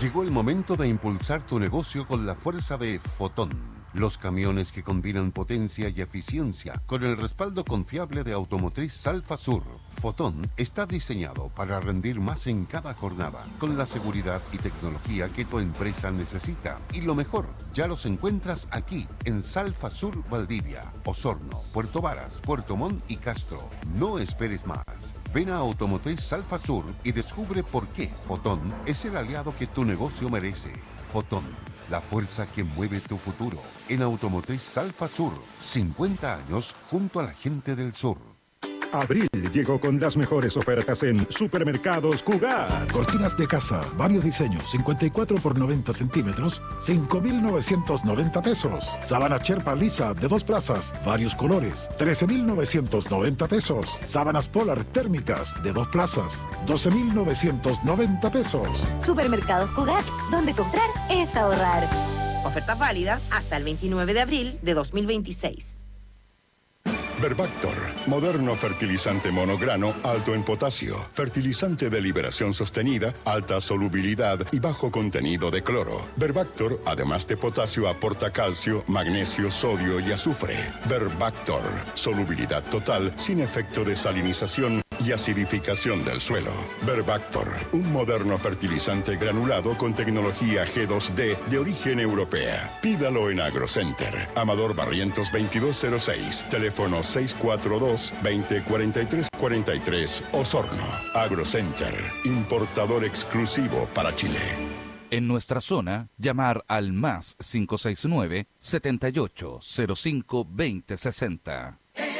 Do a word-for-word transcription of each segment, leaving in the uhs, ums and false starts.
Llegó el momento de impulsar tu negocio con la fuerza de Fotón. Los camiones que combinan potencia y eficiencia con el respaldo confiable de Automotriz Salfa Sur. Fotón está diseñado para rendir más en cada jornada, con la seguridad y tecnología que tu empresa necesita. Y lo mejor, ya los encuentras aquí, en Salfa Sur, Valdivia, Osorno, Puerto Varas, Puerto Montt y Castro. No esperes más. Ven a Automotriz Salfa Sur y descubre por qué Fotón es el aliado que tu negocio merece. Fotón, la fuerza que mueve tu futuro. En Automotriz Salfa Sur, cincuenta años junto a la gente del sur. Abril llegó con las mejores ofertas en Supermercados Cugat. Cortinas de casa, varios diseños, cincuenta y cuatro por noventa centímetros, cinco mil novecientos noventa pesos. Sábana Sherpa lisa de dos plazas, varios colores, trece mil novecientos noventa pesos. Sábanas Polar térmicas de dos plazas, doce mil novecientos noventa pesos. Supermercados Cugat, donde comprar es ahorrar. Ofertas válidas hasta el veintinueve de abril de dos mil veintiséis. Verbactor, moderno fertilizante monograno alto en potasio, fertilizante de liberación sostenida, alta solubilidad y bajo contenido de cloro. Verbactor, además de potasio, aporta calcio, magnesio, sodio y azufre. Verbactor, solubilidad total, sin efecto de salinización y acidificación del suelo. Verbactor, un moderno fertilizante granulado con tecnología G dos D de origen europea. Pídalo en AgroCenter. Amador Barrientos veintidós cero seis, teléfono seis cuatro dos, veinte cuarenta y tres cuarenta y tres, Osorno. AgroCenter, importador exclusivo para Chile. En nuestra zona, llamar al más cinco seis nueve, setenta y ocho cero cinco, veinte sesenta.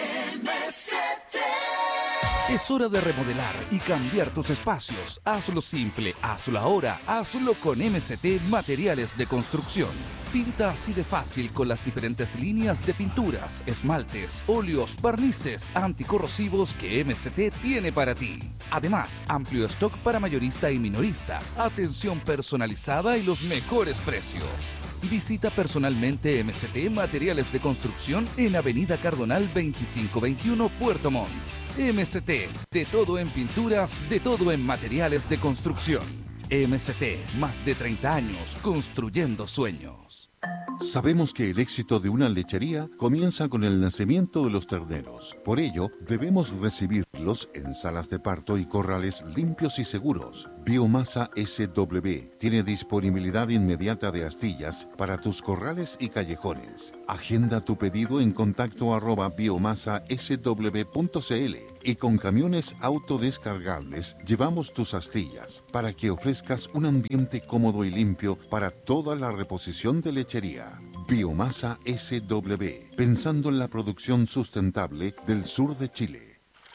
Es hora de remodelar y cambiar tus espacios. Hazlo simple, hazlo ahora, hazlo con M C T Materiales de Construcción. Pinta así de fácil con las diferentes líneas de pinturas, esmaltes, óleos, barnices anticorrosivos que M C T tiene para ti. Además, amplio stock para mayorista y minorista, atención personalizada y los mejores precios. Visita personalmente M C T Materiales de Construcción en Avenida Cardonal veinticinco veintiuno, Puerto Montt. M C T, de todo en pinturas, de todo en materiales de construcción. M C T, más de treinta años construyendo sueños. Sabemos que el éxito de una lechería comienza con el nacimiento de los terneros. Por ello, debemos recibirlos en salas de parto y corrales limpios y seguros. Biomasa S W tiene disponibilidad inmediata de astillas para tus corrales y callejones. Agenda tu pedido en contacto arroba biomasa s w punto c l y con camiones autodescargables llevamos tus astillas para que ofrezcas un ambiente cómodo y limpio para toda la reposición de lechería. Biomasa S W, pensando en la producción sustentable del sur de Chile.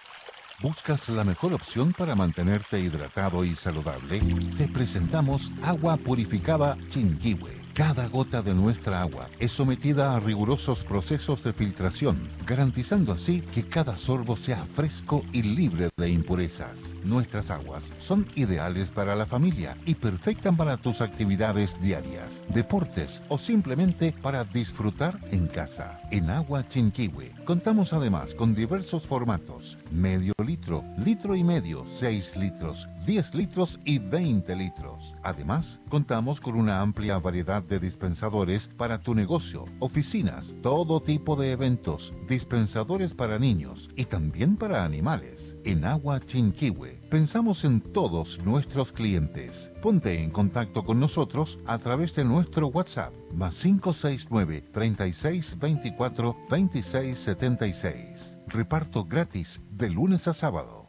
¿Buscas la mejor opción para mantenerte hidratado y saludable? Te presentamos agua purificada Chinquihue. Cada gota de nuestra agua es sometida a rigurosos procesos de filtración, garantizando así que cada sorbo sea fresco y libre de impurezas. Nuestras aguas son ideales para la familia y perfectas para tus actividades diarias, deportes o simplemente para disfrutar en casa. En Agua Chinquihue contamos además con diversos formatos: medio litro, litro y medio, seis litros, diez litros y veinte litros. Además, contamos con una amplia variedad de dispensadores para tu negocio, oficinas, todo tipo de eventos, dispensadores para niños y también para animales. En Agua Chinquihue pensamos en todos nuestros clientes. Ponte en contacto con nosotros a través de nuestro WhatsApp más cinco seis nueve, treinta y seis veinticuatro, veintiséis setenta y seis. Reparto gratis de lunes a sábado.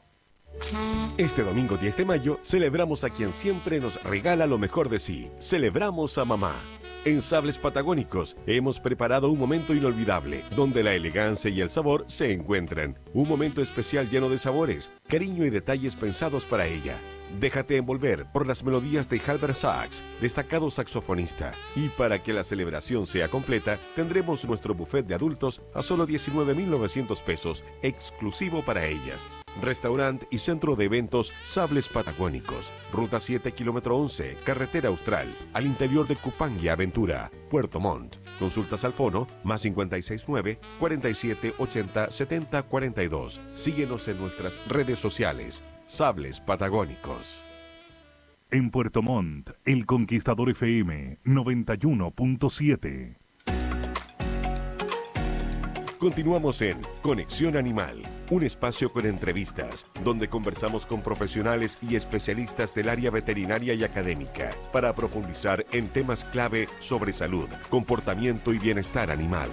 Este domingo diez de mayo celebramos a quien siempre nos regala lo mejor de sí. Celebramos a mamá. En Sables Patagónicos hemos preparado un momento inolvidable, donde la elegancia y el sabor se encuentran. Un momento especial lleno de sabores, cariño y detalles pensados para ella. Déjate envolver por las melodías de Halbert Sachs, destacado saxofonista. Y para que la celebración sea completa, tendremos nuestro buffet de adultos a solo diecinueve mil novecientos pesos, exclusivo para ellas. Restaurante y centro de eventos Sables Patagónicos, Ruta siete, kilómetro once, Carretera Austral, al interior de Cupang y Aventura, Puerto Montt. Consultas al fono, más cincuenta y seis nueve, cuarenta y siete ochenta, setenta cuarenta y dos. Síguenos en nuestras redes sociales. Sables Patagónicos. En Puerto Montt, El Conquistador F M noventa y uno punto siete. Continuamos en Conexión Animal, un espacio con entrevistas, donde conversamos con profesionales y especialistas del área veterinaria y académica para profundizar en temas clave sobre salud, comportamiento y bienestar animal.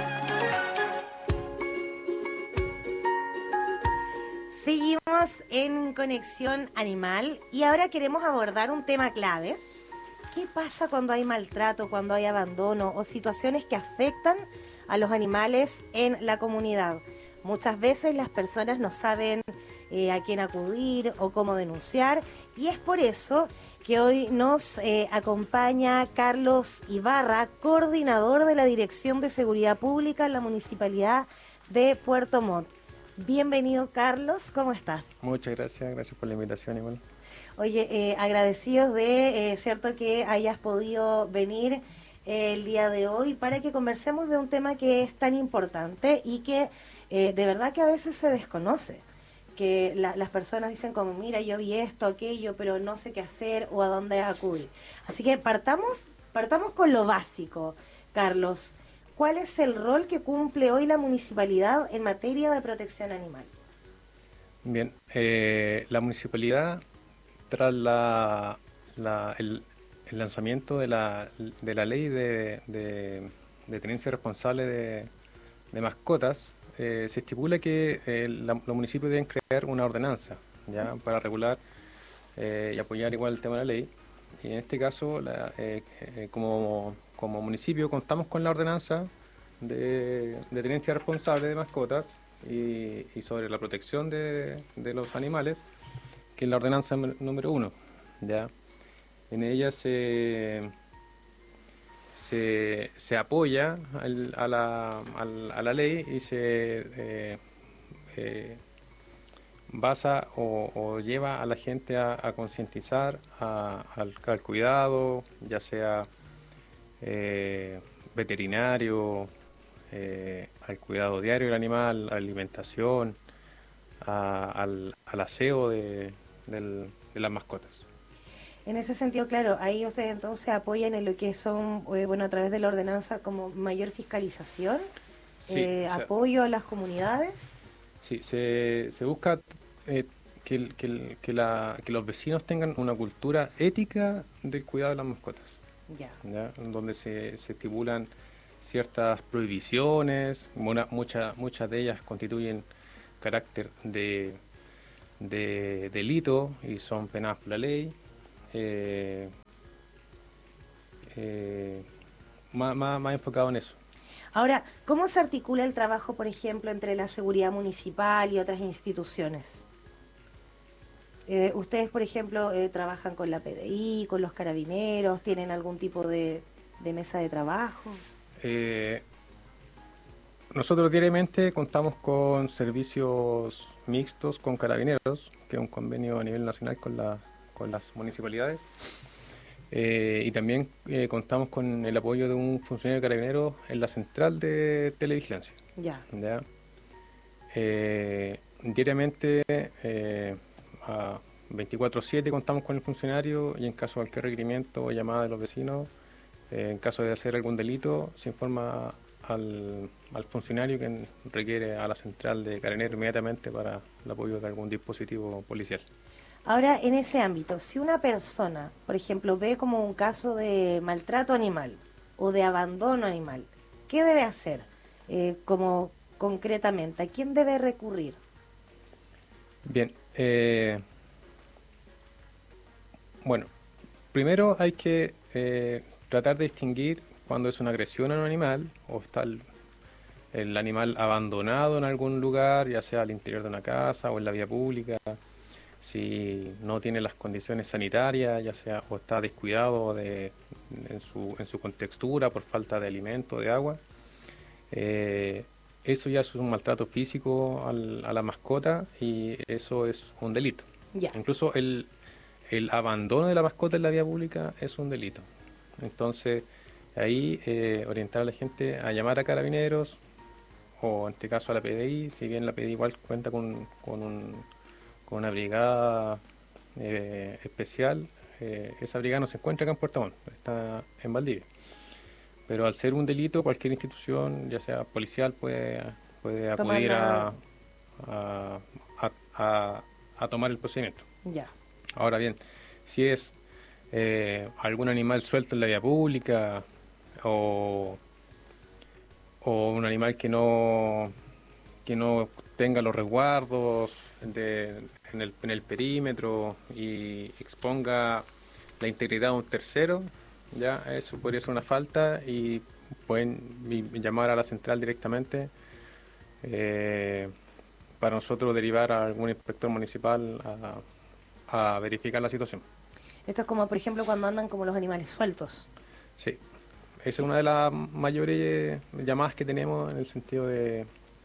Seguimos en Conexión Animal y ahora queremos abordar un tema clave. ¿Qué pasa cuando hay maltrato, cuando hay abandono o situaciones que afectan a los animales en la comunidad? Muchas veces las personas no saben eh, a quién acudir o cómo denunciar, y es por eso que hoy nos eh, acompaña Carlos Ibarra, coordinador de la Dirección de Seguridad Pública en la Municipalidad de Puerto Montt. Bienvenido, Carlos, ¿cómo estás? Muchas gracias, gracias por la invitación igual. Oye, eh, agradecidos de, eh, cierto, que hayas podido venir eh, el día de hoy para que conversemos de un tema que es tan importante y que eh, de verdad que a veces se desconoce. Que la, las personas dicen como, mira, yo vi esto, aquello, pero no sé qué hacer o a dónde acudir. Así que partamos, partamos con lo básico, Carlos. ¿Cuál es el rol que cumple hoy la municipalidad en materia de protección animal? Bien, eh, la municipalidad, tras la, la, el, el lanzamiento de la, de la ley de, de, de tenencia responsable de, de mascotas, eh, se estipula que eh, la, los municipios deben crear una ordenanza ya para regular eh, y apoyar igual el tema de la ley. Y en este caso, la, eh, eh, como, como municipio, contamos con la ordenanza de, de tenencia responsable de mascotas y, y sobre la protección de, de los animales, que es la ordenanza número uno. ¿Ya? En ella se, se, se apoya al, a, la, al, a la ley y se eh, eh, basa o, o lleva a la gente a, a concientizar a, al, al cuidado, ya sea eh, veterinario, eh, al cuidado diario del animal, a la alimentación, a, al, al aseo de, del, de las mascotas. En ese sentido, claro, ahí ustedes entonces apoyan en lo que son, eh, bueno, a través de la ordenanza como mayor fiscalización, Sí, eh, o sea, apoyo a las comunidades. Sí, se, se busca eh, que, el- que, el- que, la, que los vecinos tengan una cultura ética del cuidado de las mascotas, Ya. ¿ya? En donde se, se estipulan ciertas prohibiciones, una- mucha- muchas de ellas constituyen carácter de, de delito y son penadas por la ley. eh, eh, más, más, más enfocado en eso. Ahora, ¿cómo se articula el trabajo, por ejemplo, entre la seguridad municipal y otras instituciones? Eh, ustedes, por ejemplo, eh, trabajan con la P D I, con los carabineros, ¿tienen algún tipo de, de mesa de trabajo? Eh, nosotros diariamente contamos con servicios mixtos con Carabineros, que es un convenio a nivel nacional con, la, con las municipalidades. Eh, y también eh, contamos con el apoyo de un funcionario de Carabineros en la central de televigilancia. Ya. ¿Ya? Eh, diariamente eh, a veinticuatro siete contamos con el funcionario y en caso de cualquier requerimiento o llamada de los vecinos, eh, en caso de hacer algún delito, se informa al, al funcionario que requiere a la central de Carabineros inmediatamente para el apoyo de algún dispositivo policial. Ahora, en ese ámbito, si una persona, por ejemplo, ve como un caso de maltrato animal o de abandono animal, ¿qué debe hacer? Eh, como concretamente, ¿a quién debe recurrir? Bien, eh, bueno, primero hay que eh, tratar de distinguir cuando es una agresión a un animal o está el, el animal abandonado en algún lugar, ya sea al interior de una casa o en la vía pública, si no tiene las condiciones sanitarias, ya sea o está descuidado de, en, su, en su contextura por falta de alimento, de agua. Eh, eso ya es un maltrato físico al, a la mascota y eso es un delito. Ya. Incluso el, el abandono de la mascota en la vía pública es un delito. Entonces, ahí eh, orientar a la gente a llamar a Carabineros o en este caso a la P D I, si bien la P D I igual cuenta con, con, un, con una brigada eh, especial eh, esa brigada no se encuentra acá en Puerto Montt, está en Valdivia. Pero al ser un delito, cualquier institución, ya sea policial, puede, puede acudir a, a, a, a, a tomar el procedimiento. Ya. Ahora bien, si es eh, algún animal suelto en la vía pública o, o un animal que no, que no tenga los resguardos de, en, el, en el perímetro y exponga la integridad de un tercero, ya eso podría ser una falta y pueden llamar a la central directamente eh, para nosotros derivar a algún inspector municipal a, a verificar la situación. Esto es como, por ejemplo, cuando andan como los animales sueltos. Sí, esa es una de las mayores llamadas que tenemos en el sentido de,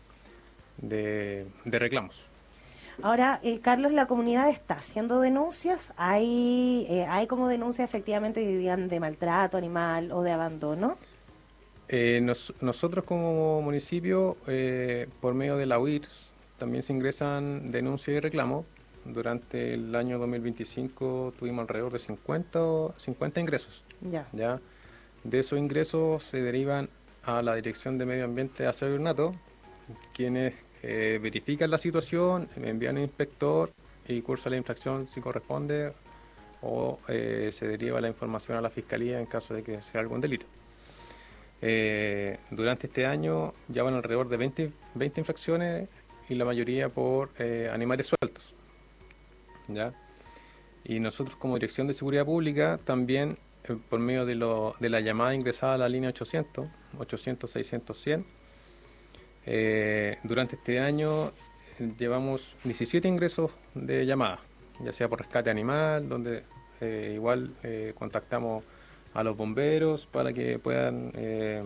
de, de reclamos. Ahora, eh, Carlos, la comunidad está haciendo denuncias. Hay eh, hay como denuncias efectivamente digan, de maltrato animal o de abandono. Eh, nos, nosotros como municipio, eh, por medio de la U I R S, también se ingresan denuncias y reclamos. Durante el año dos mil veinticinco tuvimos alrededor de cincuenta, cincuenta ingresos. Ya. ¿Ya? De esos ingresos se derivan a la Dirección de Medio Ambiente, Aseo y Ornato, quienes eh, verifican la situación, envían un inspector y cursa la infracción si corresponde o eh, se deriva la información a la Fiscalía en caso de que sea algún delito. Eh, durante este año ya van alrededor de veinte, veinte infracciones y la mayoría por eh, animales sueltos. ¿Ya? Y nosotros como Dirección de Seguridad Pública también eh, por medio de, lo, de la llamada ingresada a la línea ochocientos, ochocientos, seiscientos, cien, eh, durante este año eh, llevamos diecisiete ingresos de llamadas, ya sea por rescate animal, donde eh, igual eh, contactamos a los bomberos para que puedan eh,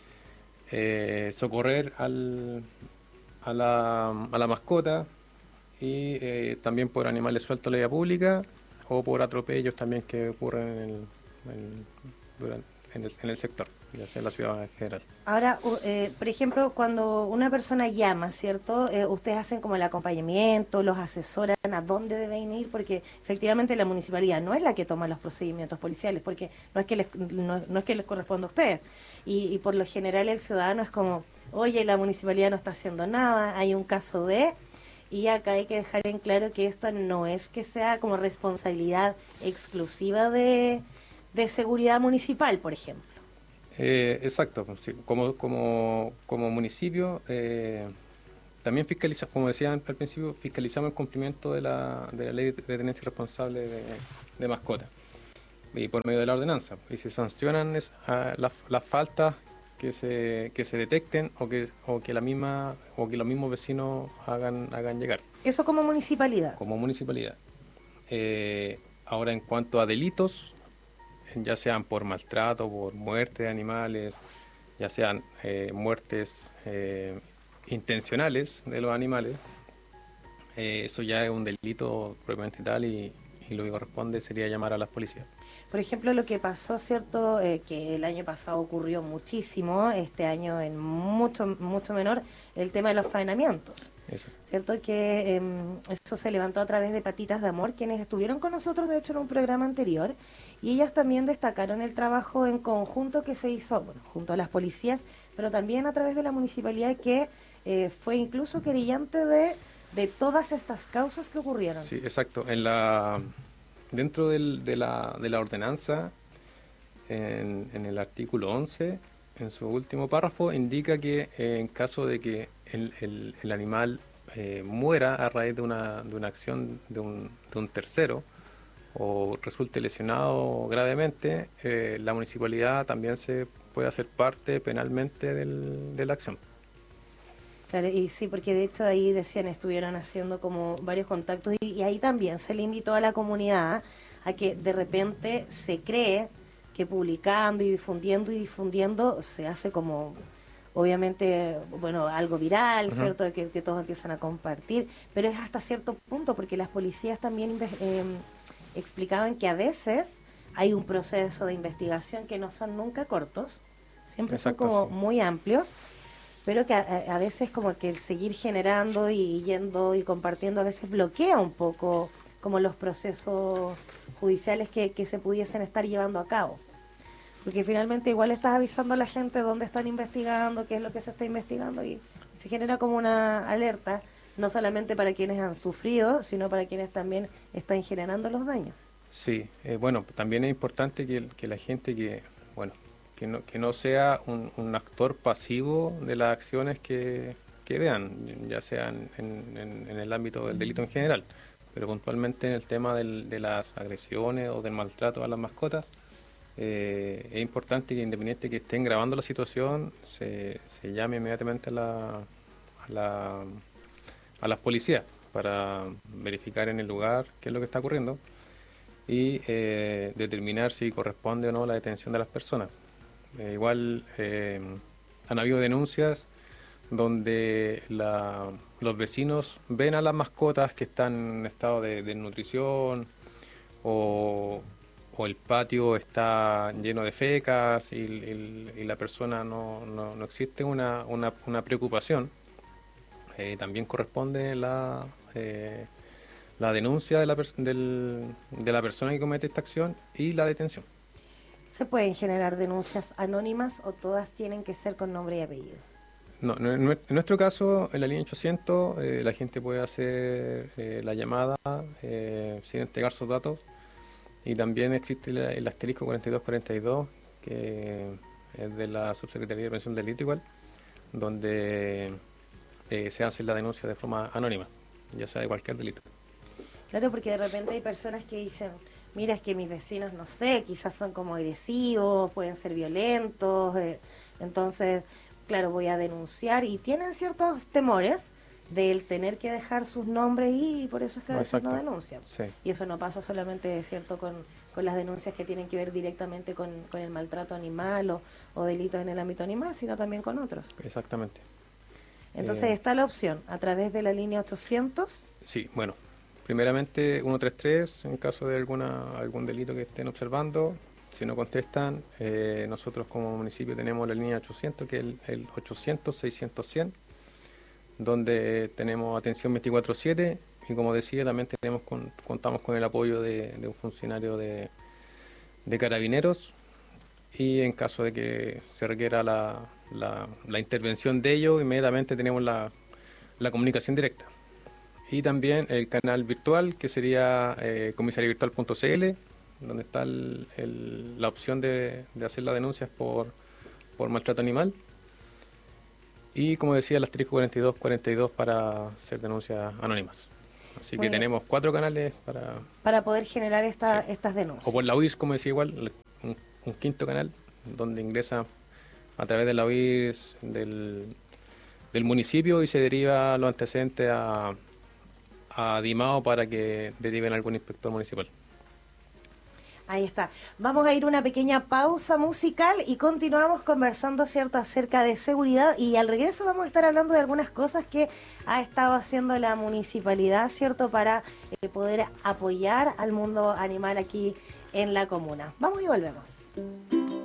eh, socorrer al, a, la, a la mascota, y eh, también por animales sueltos en la vía pública o por atropellos también que ocurren en el, en, durante, en el, en el sector, ya sea en la ciudad en general. Ahora, eh, por ejemplo, cuando una persona llama, ¿cierto? Eh, ustedes hacen como el acompañamiento, los asesoran a dónde deben ir, porque efectivamente la municipalidad no es la que toma los procedimientos policiales, porque no es que les, no, no es que les corresponda a ustedes. Y, y por lo general el ciudadano es como, oye, la municipalidad no está haciendo nada, hay un caso de... Y acá hay que dejar en claro que esto no es que sea como responsabilidad exclusiva de, de seguridad municipal, por ejemplo. Eh, exacto, sí. como, como, como municipio eh, también fiscalizamos, como decía al principio, fiscalizamos el cumplimiento de la, de la ley de tenencia responsable de, de mascotas y por medio de la ordenanza. Y se sancionan es, a, las, las faltas que se que se detecten o que o que la misma o que los mismos vecinos hagan hagan llegar. Eso como municipalidad. Como municipalidad. Eh, ahora en cuanto a delitos, ya sean por maltrato, por muerte de animales, ya sean eh, muertes eh, intencionales de los animales, eh, eso ya es un delito propiamente tal y, y lo que corresponde sería llamar a las policías. Por ejemplo, lo que pasó, ¿cierto? Eh, que el año pasado ocurrió muchísimo, este año en mucho mucho menor, el tema de los faenamientos. Eso. ¿Cierto? Que eh, eso se levantó a través de Patitas de Amor, quienes estuvieron con nosotros, de hecho, en un programa anterior, y ellas también destacaron el trabajo en conjunto que se hizo, bueno, junto a las policías, pero también a través de la municipalidad, que eh, fue incluso querellante de, de todas estas causas que ocurrieron. Sí, exacto. En la... Dentro del, de, la, de la ordenanza, en, en el artículo once, en su último párrafo, indica que eh, en caso de que el, el, el animal eh, muera a raíz de una, de una acción de un, de un tercero o resulte lesionado gravemente, eh, la municipalidad también se puede hacer parte penalmente del, de la acción. Claro, y sí, porque de hecho ahí decían, estuvieron haciendo como varios contactos y, y ahí también se le invitó a la comunidad a que de repente se cree que publicando y difundiendo y difundiendo se hace como, obviamente, bueno, algo viral, uh-huh. ¿Cierto? Que, que todos empiezan a compartir, pero es hasta cierto punto, porque las policías también eh, explicaban que a veces hay un proceso de investigación que no son nunca cortos, siempre Exacto, son como sí. muy amplios, pero que a, a veces como que el seguir generando y yendo y compartiendo a veces bloquea un poco como los procesos judiciales que, que se pudiesen estar llevando a cabo. Porque finalmente igual estás avisando a la gente dónde están investigando, qué es lo que se está investigando, y se genera como una alerta, no solamente para quienes han sufrido, sino para quienes también están generando los daños. Sí, eh, bueno, también es importante que, que la gente que, bueno, que no, que no sea un, un actor pasivo de las acciones que, que vean, ya sean en, en, en el ámbito del delito en general, pero puntualmente en el tema del, de las agresiones o del maltrato a las mascotas, eh, es importante que independiente que estén grabando la situación, se, se llame inmediatamente a la, a la a las policías para verificar en el lugar qué es lo que está ocurriendo y eh, determinar si corresponde o no la detención de las personas. Eh, igual eh, han habido denuncias donde la, los vecinos ven a las mascotas que están en estado de desnutrición o, o el patio está lleno de fecas y, y, y la persona no, no, no existe una, una, una preocupación. Eh, también corresponde la, eh, la denuncia de la, del, de la persona que comete esta acción y la detención. ¿Se pueden generar denuncias anónimas o todas tienen que ser con nombre y apellido? No, no, en nuestro caso, en la línea ochocientos, eh, la gente puede hacer eh, la llamada eh, sin entregar sus datos, y también existe el, el asterisco cuarenta y dos cuarenta y dos, que es de la Subsecretaría de Prevención del Delito igual, donde Eh, se hace la denuncia de forma anónima, ya sea de cualquier delito. Claro, porque de repente hay personas que dicen, mira, es que mis vecinos, no sé, quizás son como agresivos, pueden ser violentos, eh, entonces, claro, voy a denunciar, y tienen ciertos temores del tener que dejar sus nombres y por eso es que a veces no denuncian. Sí. Y eso no pasa solamente, cierto, con, con las denuncias que tienen que ver directamente con, con el maltrato animal o, o delitos en el ámbito animal, sino también con otros. Exactamente. Entonces Eh, está la opción, a través de la línea ochocientos. Sí, bueno, primeramente ciento treinta y tres en caso de alguna algún delito que estén observando. Si no contestan, eh, nosotros como municipio tenemos la línea ochocientos, que es el, el ochocientos seiscientos cien, donde tenemos atención veinticuatro siete, y como decía, también tenemos con, contamos con el apoyo de, de un funcionario de, de Carabineros, y en caso de que se requiera la, la, la intervención de ellos, inmediatamente tenemos la, la comunicación directa. Y también el canal virtual, que sería eh, comisaría virtual punto c l, donde está el, el, la opción de, de hacer las denuncias por, por maltrato animal. Y como decía, el asterisco cuarenta y dos cuarenta y dos para hacer denuncias anónimas. Así Muy que bien. tenemos cuatro canales para... Para poder generar esta, Sí. estas denuncias. O por la U I S, como decía igual, un, un quinto canal, donde ingresa a través de la U I S del, del municipio y se deriva los antecedentes a, a DIMAO para que deriven a algún inspector municipal. Ahí está. Vamos a ir a una pequeña pausa musical y continuamos conversando, ¿cierto?, acerca de seguridad, y al regreso vamos a estar hablando de algunas cosas que ha estado haciendo la municipalidad, ¿cierto?, para eh, poder apoyar al mundo animal aquí en la comuna. Vamos y volvemos.